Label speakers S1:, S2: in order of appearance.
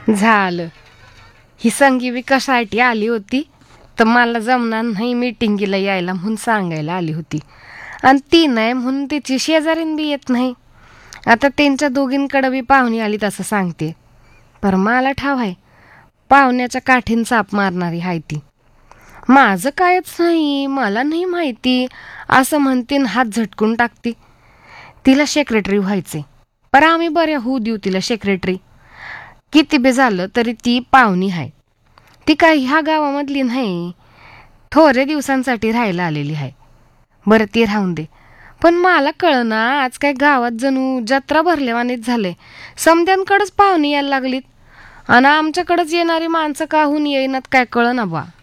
S1: झालं. ही संगी विकासाठी आली होती, तर मला जमणार नाही मीटिंगीला यायला म्हणून सांगायला आली होती. आणि ती नाही म्हणून तिची शेजारीन बी येत नाही. आता त्यांच्या दोघींकडे बी पाहुणी आली तसं सांगते. पर मला ठाव आहे, पाहुण्याच्या काठीन साप मारणारी हाय ती. माझं कायच नाही, मला नाही माहिती असं म्हणतीन हात झटकून टाकती. तिला सेक्रेटरी व्हायचे, पर आम्ही बरे होऊ देऊ तिला सेक्रेटरी. किती बी झालं तरी ती पाहुणी आहे. ती काय ह्या गावामधली नाही, थोडे दिवसांसाठी राहायला आलेली आहे. बरं ती राहून दे, पण मला कळना आज काय गावात जणू जत्रा भरल्यावानीच झाले. समद्यांकडेच पाहुणी यायला लागलीत आणि आमच्याकडेच येणारी माणसं काहून येईनात काय कळना बा.